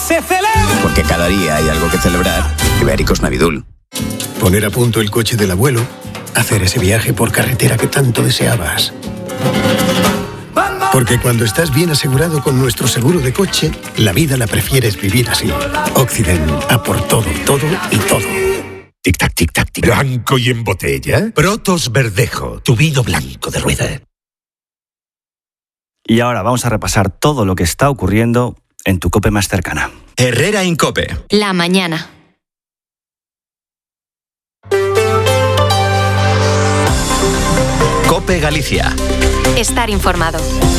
se celebra. Porque cada día hay algo que celebrar. Ibéricos Navidul. Poner a punto el coche del abuelo. Hacer ese viaje por carretera que tanto deseabas. Porque cuando estás bien asegurado con nuestro seguro de coche, la vida la prefieres vivir así. Occident, a por todo, todo y todo. Tic-tac, tic-tac, tic. Blanco y en botella. Protos Verdejo, tu vino blanco de rueda. Y ahora vamos a repasar todo lo que está ocurriendo en tu COPE más cercana. Herrera Incope. La mañana. COPE Galicia. Estar informado.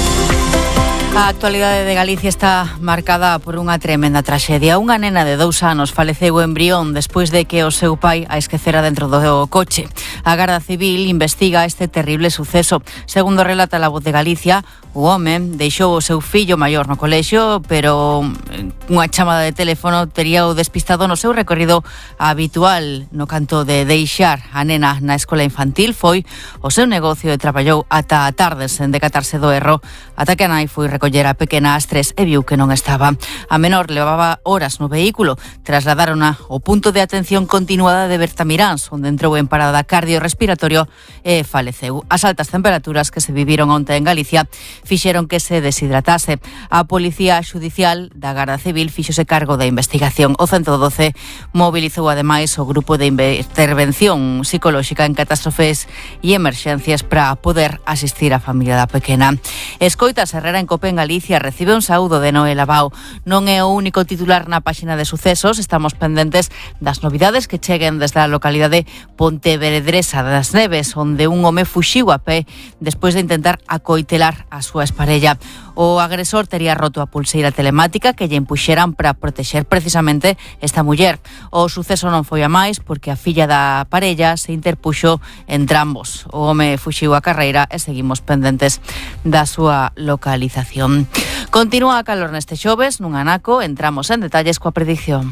A actualidade de Galicia está marcada por unha tremenda traxedia. Unha nena de 2 anos faleceu en Brión despois de que o seu pai a esquecera dentro do coche. A Garda Civil investiga este terrible suceso. Segundo relata La Voz de Galicia, o home deixou o seu fillo maior no colexio, pero unha chamada de teléfono tería o despistado no seu recorrido habitual. No canto de deixar a nena na escola infantil foi o seu negocio e traballou ata a tardes en decatarse do erro, ata que a nai foi recoller a pequena ás 3 e viu que non estaba. A menor levaba horas no vehículo. Trasladárona ao punto de atención continuada de Bertamiráns, onde entrou en parada cardiorrespiratorio e faleceu. As altas temperaturas que se viviron onte en Galicia fixeron que se deshidratase. A Policía Xudicial da Garda Civil fíxose cargo da investigación. O 112 mobilizou ademais o grupo de intervención psicolóxica en catástrofes e emerxencias para poder asistir á familia da pequena. Escoitas Herrera en COPE en Galicia recibe un saúdo de Noé Labao. Non é o único titular na páxina de sucesos. Estamos pendentes das novidades que cheguen desde a localidade pontevedresa das Neves, onde un home fuxiu a pé despois de intentar acoitelar a súa exparella. O agresor tería roto a pulseira telemática que lle impuxeran para protexer precisamente esta muller. O suceso non foi a máis porque a filla da parella se interpuxo entre ambos. O home fuxiu a carreira e seguimos pendentes da súa localización. Continúa a calor neste xoves, nun anaco, entramos en detalles coa predicción.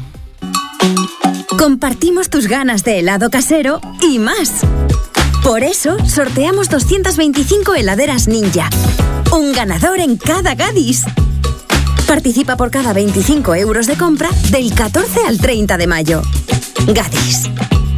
Compartimos tus ganas de helado casero y más. Por eso, sorteamos 225 heladeras Ninja. Un ganador en cada Gadis. Participa por cada 25 euros de compra del 14 al 30 de mayo. Gadis.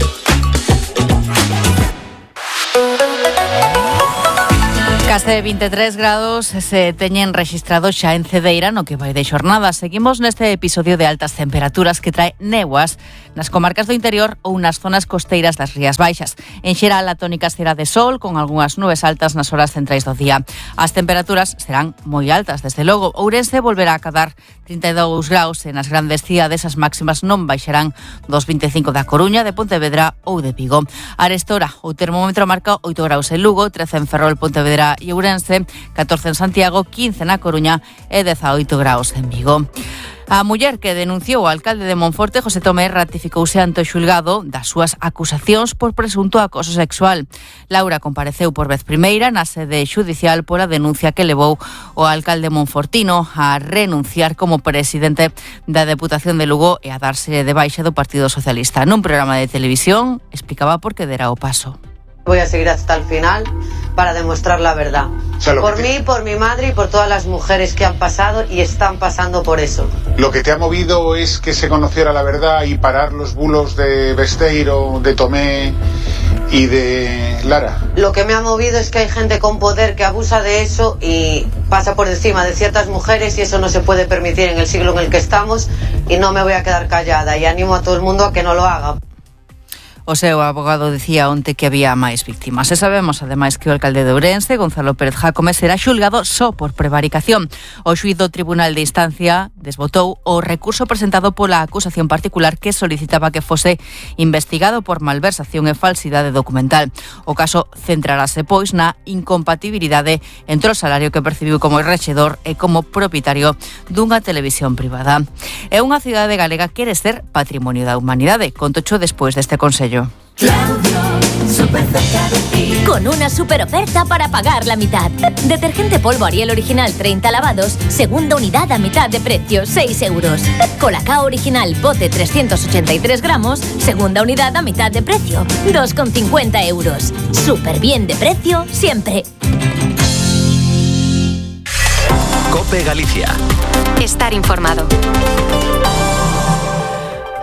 Case 23 grados se teñen registrados xa en Cedeira no que vai de xornada. Seguimos neste episodio de altas temperaturas que trae néboas nas comarcas do interior ou nas zonas costeiras das Rías Baixas. En xeral, a tónica será de sol, con algunhas nubes altas nas horas centrais do día. As temperaturas serán moi altas, desde logo. Ourense volverá a cadar 32 graus e nas grandes cidades as máximas non baixarán dos 25 da Coruña, de Pontevedra ou de Vigo. Arestora, o termómetro marca 8 graus en Lugo, 13 en Ferrol, Pontevedra e Ourense, 14 en Santiago, 15 na Coruña e 18 graus en Vigo. A muller que denunciou o alcalde de Monforte, José Tomé, ratificouse ante o xulgado das súas acusacións por presunto acoso sexual. Laura compareceu por vez primeira na sede xudicial pola denuncia que levou o alcalde monfortino a renunciar como presidente da Deputación de Lugo e a darse de baixa do Partido Socialista. Nun programa de televisión explicaba por que dera o paso. Voy a seguir hasta el final para demostrar la verdad. Por mí, por mi madre y por todas las mujeres que han pasado y están pasando por eso. Lo que te ha movido es que se conociera la verdad y parar los bulos de Besteiro, de Tomé y de Lara. Lo que me ha movido es que hay gente con poder que abusa de eso y pasa por encima de ciertas mujeres y eso no se puede permitir en el siglo en el que estamos y no me voy a quedar callada y animo a todo el mundo a que no lo haga. O seu abogado dicía onte que había máis víctimas. E sabemos, ademais, que o alcalde de Ourense, Gonzalo Pérez Jácome, será xulgado só por prevaricación. O xuíz do Tribunal de Instancia desbotou o recurso presentado pola acusación particular que solicitaba que fose investigado por malversación e falsidade documental. O caso centrarase, pois, na incompatibilidade entre o salario que percibiu como rexedor e como propietario dunha televisión privada. E unha cidade galega quere ser patrimonio da humanidade. Contocho despois deste consello. Claudio, súper cerca de ti. Con una super oferta para pagar la mitad. Detergente polvo Ariel original 30 lavados, segunda unidad a mitad de precio, 6 euros. Colacao original pote 383 gramos, segunda unidad a mitad de precio, 2,50 euros. Súper bien de precio siempre. COPE Galicia. Estar informado.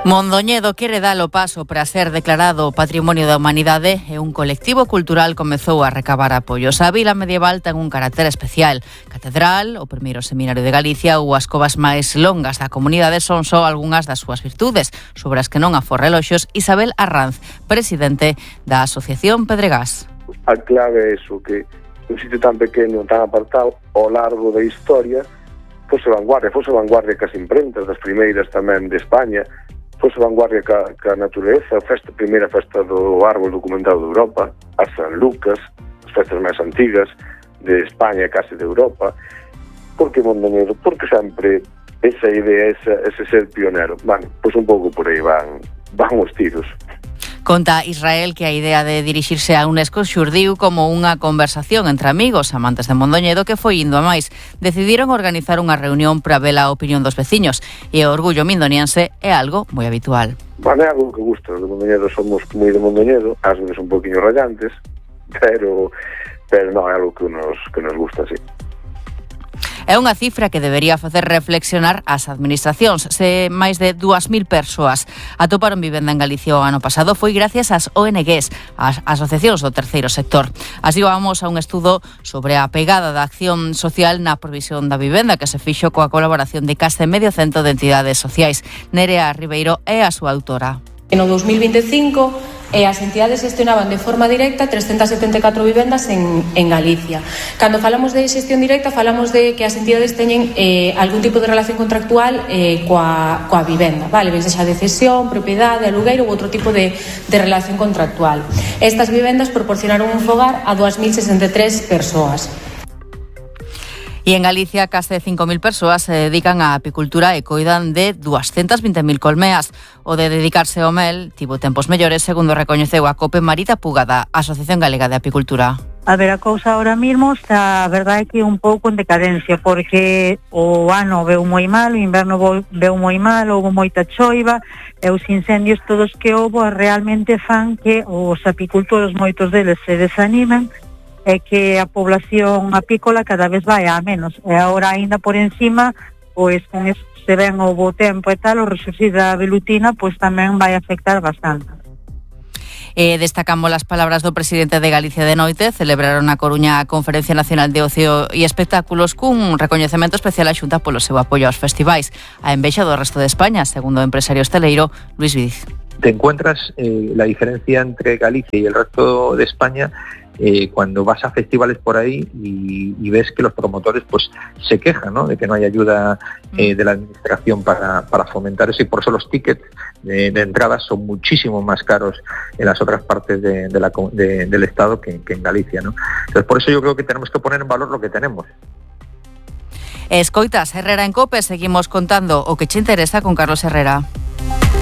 Mondoñedo quere dar o paso para ser declarado Patrimonio da Humanidade e un colectivo cultural comezou a recabar apoios. A vila medieval ten un carácter especial. Catedral, o primeiro seminario de Galicia ou as covas máis longas da comunidade son só algunhas das súas virtudes, sobre as que non aforra eloxios Isabel Arranz, presidente da Asociación Pedregás. A clave é iso, que un sitio tan pequeno, tan apartado, ao largo da historia, fose vanguardia cas imprentas, das primeiras tamén de España, fose vanguardia ca natureza, a primeira festa do árbol documentado de Europa, a San Lucas, as festas máis antigas de España e case de Europa. Por que Mondoñedo? Porque sempre esa idea, ese ser pionero. Pois un pouco por aí van os tiros. Conta Israel que a idea de dirixirse a UNESCO xurdiu como unha conversación entre amigos amantes de Mondoñedo que foi indo a máis. Decidiron organizar unha reunión para ver a opinión dos veciños e o orgullo mindoniense é algo moi habitual. É algo que gusta, de Mondoñedo somos moi de Mondoñedo, ás veces un poquinho rayantes, pero non é algo que nos gusta, sí. É unha cifra que debería facer reflexionar as administracións. Se máis de 2.000 persoas atoparon vivenda en Galicia o ano pasado foi gracias ás ONGs, as asociacións do terceiro sector. Así vamos a un estudo sobre a pegada da acción social na provisión da vivenda que se fixo coa colaboración de case medio cento de entidades sociais. Nerea Ribeiro é a súa autora. No 2025 as entidades gestionaban de forma directa 374 vivendas en Galicia. Cando falamos de xestión directa, falamos de que as entidades teñen algún tipo de relación contractual coa vivenda, vale? Ben sexa de cesión, propiedade, alugueiro ou outro tipo de relación contractual. Estas vivendas proporcionaron un fogar a 2.063 persoas. E en Galicia, case 5.000 persoas se dedican á apicultura e coidan de 220.000 colmeas. O de dedicarse ao mel tivo tempos mellores, segundo recoñeceu a COPE Marita Puga da Asociación Galega de Apicultura. A ver, a cousa ahora mismo está, a verdade, que un pouco en decadencia, porque o ano veu moi mal, o inverno veu moi mal, houve moita choiva, e os incendios todos que houve realmente fan que os apicultores, moitos deles, se desanimen, é que a población apícola cada vez vai a menos. E agora, aínda por encima, pois con eso, se ven o bo tempo e tal, o resurxir da velutina, pois tamén vai afectar bastante. Destacamos as palabras do presidente de Galicia de noite. Celebraron na Coruña a Conferencia Nacional de Ocio e Espectáculos cun recoñecemento especial a Xunta polo seu apoio aos festivais. A envexa do resto de España, segundo o empresario hosteleiro Luis Viz. Te encuentras la diferencia entre Galicia y el resto de España cuando vas a festivales por ahí y ves que los promotores pues se quejan, ¿no?, de que no hay ayuda de la administración para fomentar eso, y por eso los tickets de entradas son muchísimo más caros en las otras partes del Estado que en Galicia, ¿no? Entonces, por eso yo creo que tenemos que poner en valor lo que tenemos. Escoitas Herrera en COPE, seguimos contando o que che interesa con Carlos Herrera.